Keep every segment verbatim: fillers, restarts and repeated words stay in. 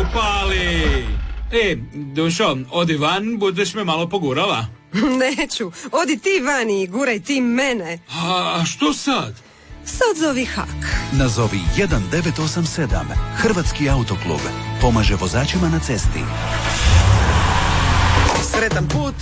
upali. E, Dušo, odi van, budeš me malo pogurala. Neću, odi ti van i guraj ti mene. A, a što sad? Sad zovi Hak. Nazovi jedan devet osam sedam. Hrvatski autoklub pomaže vozačima na cesti. Sretan put.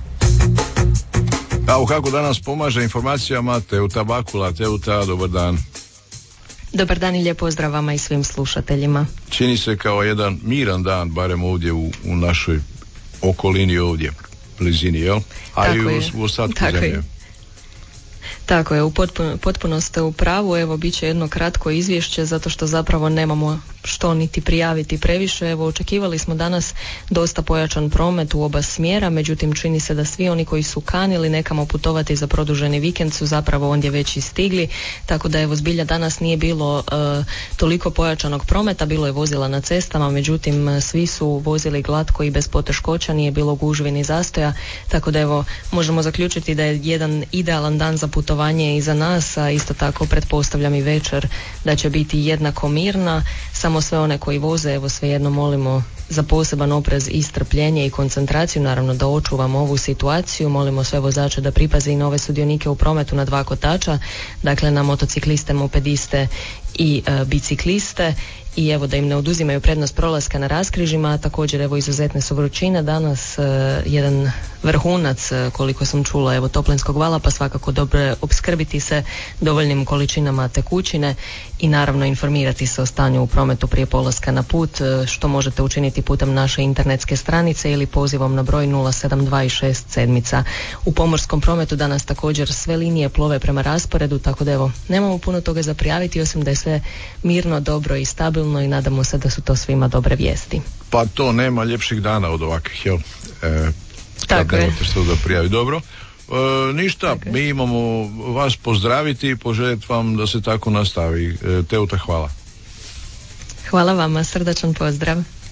A u Haku danas pomaže informacijama Teuta Bakula. Teuta, dobar dan. Dobar dan i lijep pozdrav vama i svim slušateljima. Čini se kao jedan miran dan, barem ovdje u, u našoj okolini ovdje, blizini, jel? A tako i u, je. u ostatku tako zemlje. Je. Tako je, u potpuno, potpuno ste u pravu. Evo, bit će jedno kratko izvješće zato što zapravo nemamo što niti prijaviti previše. Evo, očekivali smo danas dosta pojačan promet u oba smjera, međutim čini se da svi oni koji su kanili nekamo putovati za produženi vikend su zapravo ondje već i stigli, tako da evo zbilja danas nije bilo uh, toliko pojačanog prometa, bilo je vozila na cestama, međutim svi su vozili glatko i bez poteškoća, nije bilo gužvi ni zastoja, tako da evo možemo zaključiti da je jedan idealan dan za putovanje iza nas, a isto tako pretpostavljam i večer da će biti jednako mirna. Samo sve one koji voze, evo svejedno molimo za poseban oprez i strpljenje i koncentraciju, naravno da očuvamo ovu situaciju. Molimo sve vozače da pripaze i na ove sudionike u prometu na dva kotača, dakle na motocikliste, mopediste i e, bicikliste, i evo da im ne oduzimaju prednost prolaska na raskrižima, a također evo izuzetne su vrućine danas, e, jedan vrhunac e, koliko sam čula evo toplinskog vala, pa svakako dobro opskrbiti se dovoljnim količinama tekućine i naravno informirati se o stanju u prometu prije polaska na put, e, što možete učiniti putem naše internetske stranice ili pozivom na broj nula sedam dva i šest sedmica. U pomorskom prometu danas također sve linije plove prema rasporedu, tako da evo nemamo puno toga za prijaviti, osim da je sve mirno, dobro i stabilno i nadamo se da su to svima dobre vijesti. Pa to nema ljepših dana od ovakvih, jel? E, Tako je. Nemate što da prijavi. Dobro. E, ništa, tako mi imamo vas pozdraviti i poželjeti vam da se tako nastavi. E, Teuta, hvala. Hvala vama, srdačan pozdrav.